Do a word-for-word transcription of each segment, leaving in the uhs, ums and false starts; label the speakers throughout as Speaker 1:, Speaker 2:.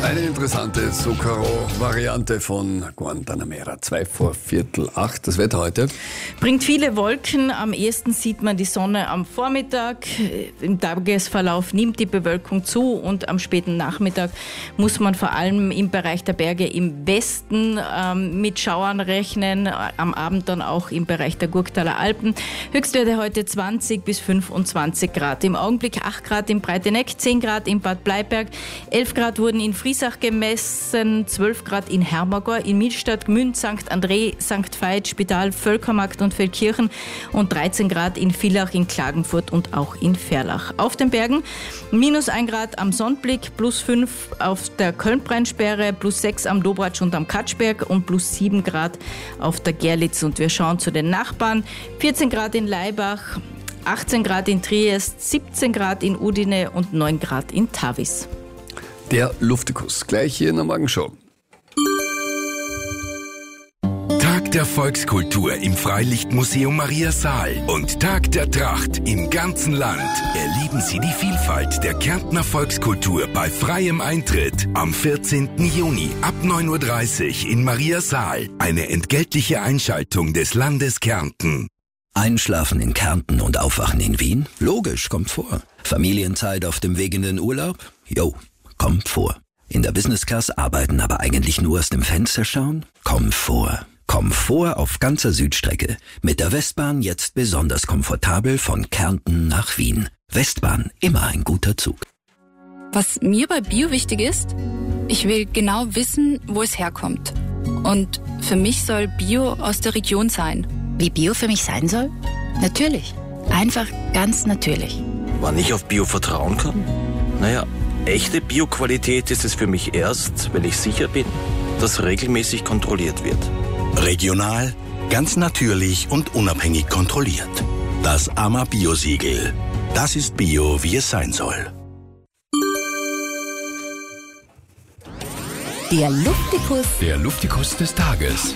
Speaker 1: Eine interessante Zucchero-Variante von Guantanamera. Zwei vor Viertel acht. Das Wetter heute?
Speaker 2: Bringt viele Wolken. Am ehesten sieht man die Sonne am Vormittag. Im Tagesverlauf nimmt die Bewölkung zu und am späten Nachmittag muss man vor allem im Bereich der Berge im Westen ähm, mit Schauern rechnen. Am Abend dann auch im Bereich der Gurktaler Alpen. Höchstwerte heute zwanzig bis fünfundzwanzig Grad. Im Augenblick acht Grad im Breiteneck, zehn Grad in Bad Bleiberg, elf Grad wurden in Friesach gemessen, zwölf Grad in Hermagor, in Millstatt, Gmünd, Sankt André, Sankt Veit, Spital, Völkermarkt und Feldkirchen und dreizehn Grad in Villach, in Klagenfurt und auch in Verlach. Auf den Bergen minus ein Grad am Sonnblick, plus fünf auf der Köln-Breinsperre, plus sechs am Dobratsch und am Katschberg und plus sieben Grad auf der Gerlitz. Und wir schauen zu den Nachbarn. vierzehn Grad in Laibach, achtzehn Grad in Triest, siebzehn Grad in Udine und neun Grad in Tavis.
Speaker 1: Der Luftikus, gleich hier in der Morgenshow.
Speaker 3: Tag der Volkskultur im Freilichtmuseum Maria Saal und Tag der Tracht im ganzen Land. Erleben Sie die Vielfalt der Kärntner Volkskultur bei freiem Eintritt am vierzehnten Juni ab neun Uhr dreißig in Maria Saal. Eine entgeltliche Einschaltung des Landes Kärnten.
Speaker 4: Einschlafen in Kärnten und aufwachen in Wien? Logisch, kommt vor. Familienzeit auf dem Weg in den Urlaub? Jo, kommt vor. In der Business Class arbeiten, aber eigentlich nur aus dem Fenster schauen? Kommt vor. Komfort auf ganzer Südstrecke. Mit der Westbahn jetzt besonders komfortabel von Kärnten nach Wien. Westbahn, immer ein guter Zug.
Speaker 5: Was mir bei Bio wichtig ist, ich will genau wissen, wo es herkommt. Und für mich soll Bio aus der Region sein.
Speaker 6: Wie Bio für mich sein soll? Natürlich. Einfach ganz natürlich.
Speaker 7: Wann ich auf Bio vertrauen kann? Naja, echte Bio-Qualität ist es für mich erst, wenn ich sicher bin, dass regelmäßig kontrolliert wird.
Speaker 8: Regional, ganz natürlich und unabhängig kontrolliert. Das A M A Bio-Siegel. Das ist Bio, wie es sein soll.
Speaker 6: Der Luftikus.
Speaker 3: Der Luftikus des Tages.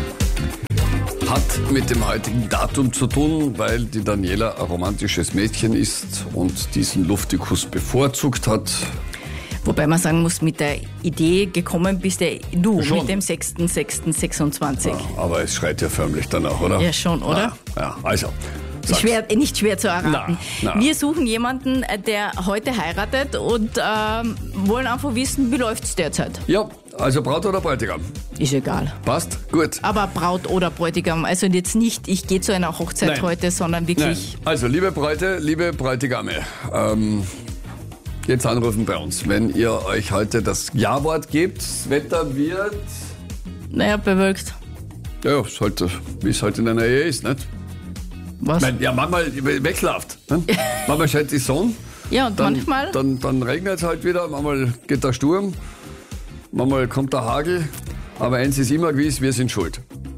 Speaker 1: Hat mit dem heutigen Datum zu tun, weil die Daniela ein romantisches Mädchen ist und diesen Luftikus bevorzugt hat.
Speaker 2: Wobei man sagen muss, mit der Idee gekommen bist ja du
Speaker 1: Schon.
Speaker 2: mit dem sechster sechster sechsundzwanzig.
Speaker 1: Ja, aber es schreit ja förmlich danach, oder?
Speaker 2: Ja, schon, oder?
Speaker 1: Ja, ja also.
Speaker 2: Schwer, nicht schwer zu erraten.
Speaker 1: Na, na.
Speaker 2: Wir suchen jemanden, der heute heiratet und ähm, wollen einfach wissen, wie läuft es derzeit?
Speaker 1: Ja, also Braut oder Bräutigam?
Speaker 2: Ist egal.
Speaker 1: Passt? Gut.
Speaker 2: Aber Braut oder Bräutigam, also jetzt nicht, ich gehe zu einer Hochzeit
Speaker 1: Nein.
Speaker 2: heute, sondern wirklich...
Speaker 1: Nein. Also, liebe Bräute, liebe Bräutigame, ähm, jetzt anrufen bei uns. Wenn ihr euch heute das Ja-Wort gebt, das Wetter wird...
Speaker 2: Naja, bewölkt.
Speaker 1: Ja, ist halt, wie es halt in einer Ehe ist, nicht?
Speaker 2: Was?
Speaker 1: Nein, ja, manchmal wechselhaft. Ne? Manchmal scheint die Sonne.
Speaker 2: Ja, und
Speaker 1: dann,
Speaker 2: manchmal?
Speaker 1: Dann, dann regnet es halt wieder, manchmal geht der Sturm, manchmal kommt der Hagel. Aber eins ist immer gewiss, wir sind schuld.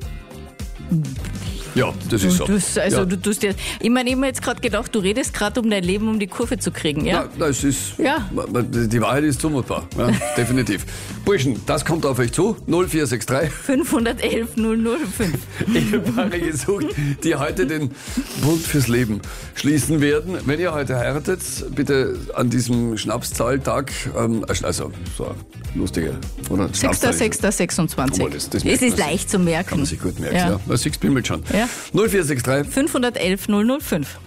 Speaker 1: Ja, das ist so.
Speaker 2: Du, also
Speaker 1: ja.
Speaker 2: du tust dir, ich meine, ich habe mir jetzt gerade gedacht, du redest gerade um dein Leben, um die Kurve zu kriegen, ja?
Speaker 1: Ja, das ist,
Speaker 2: Ja.
Speaker 1: Die Wahrheit ist zumutbar, ja, definitiv. Burschen, das kommt auf euch zu, null vier sechs drei.
Speaker 2: fünfhundertelf null null fünf.
Speaker 1: Ehepaare gesucht, die heute den Bund fürs Leben schließen werden. Wenn ihr heute heiratet, bitte an diesem Schnapszahltag, ähm, also so eine lustige, oder?
Speaker 2: sechster sechster sechsundzwanzig.
Speaker 1: Oh, das- das
Speaker 2: es
Speaker 1: merkt
Speaker 2: ist
Speaker 1: man sich.
Speaker 2: leicht zu merken.
Speaker 1: Kann man sich gut merken,
Speaker 2: Ja.
Speaker 1: ja. Das sieht bimmelt schon.
Speaker 2: Ja.
Speaker 1: null vier sechs drei.
Speaker 2: fünfhundertelf null null fünf.